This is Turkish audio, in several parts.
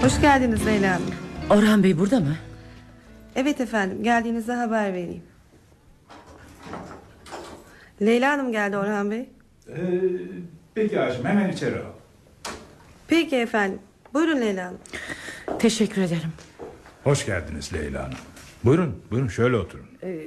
Hoş geldiniz Leyla Hanım. Orhan Bey burada mı? Evet efendim, geldiğinizde haber vereyim. Leyla Hanım geldi Orhan Bey. Peki Haşim, hemen içeri al. Peki efendim. Buyurun Leyla Hanım. Teşekkür ederim. Hoş geldiniz Leyla Hanım. Buyurun şöyle oturun.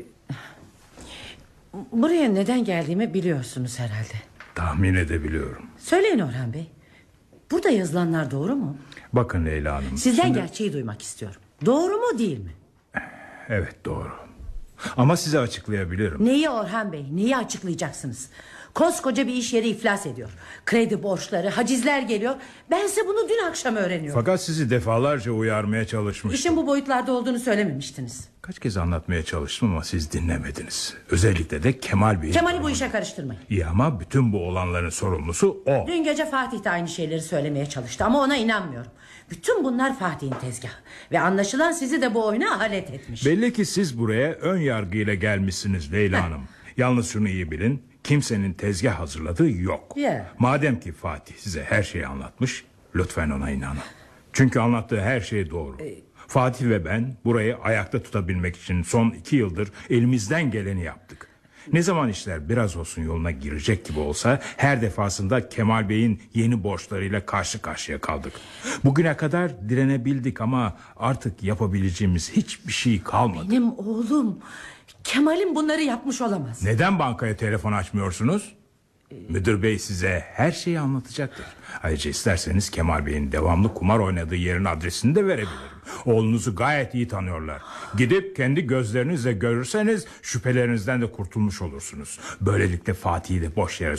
Buraya neden geldiğimi biliyorsunuz herhalde. Tahmin edebiliyorum. Söyleyin Orhan Bey. Burada yazılanlar doğru mu? Bakın Leyla Hanım. Sizden gerçeği duymak istiyorum. Doğru mu değil mi? Evet, doğru. Ama size açıklayabilirim. Neyi Orhan Bey? Neyi açıklayacaksınız? Koskoca bir iş yeri iflas ediyor. Kredi borçları, hacizler geliyor. Ben size bunu dün akşam öğreniyorum. Fakat sizi defalarca uyarmaya çalışmıştım. İşin bu boyutlarda olduğunu söylememiştiniz. Kaç kez anlatmaya çalıştım ama siz dinlemediniz. Özellikle de Kemal Bey. Kemal'i bu işe karıştırmayın. İyi ama bütün bu olanların sorumlusu o. Dün gece Fatih de aynı şeyleri söylemeye çalıştı ama ona inanmıyorum. Bütün bunlar Fatih'in tezgahı. Ve anlaşılan sizi de bu oyuna alet etmiş. Belli ki siz buraya ön yargıyla gelmişsiniz Leyla Hanım. Yalnız şunu iyi bilin. Kimsenin tezgah hazırladığı yok. Ya. Madem ki Fatih size her şeyi anlatmış, lütfen ona inanın. Çünkü anlattığı her şey doğru. Fatih ve ben burayı ayakta tutabilmek için son 2 yıldır elimizden geleni yaptık. Ne zaman işler biraz olsun yoluna girecek gibi olsa her defasında Kemal Bey'in yeni borçlarıyla karşı karşıya kaldık. Bugüne kadar direnebildik ama artık yapabileceğimiz hiçbir şey kalmadı. Benim oğlum Kemal'in bunları yapmış olamaz. Neden bankaya telefon açmıyorsunuz? Müdür bey size her şeyi anlatacaktır. Ayrıca isterseniz Kemal Bey'in devamlı kumar oynadığı yerin adresini de verebilirim. Oğlunuzu gayet iyi tanıyorlar. Gidip kendi gözlerinizle görürseniz şüphelerinizden de kurtulmuş olursunuz. Böylelikle Fatih'i de boş yere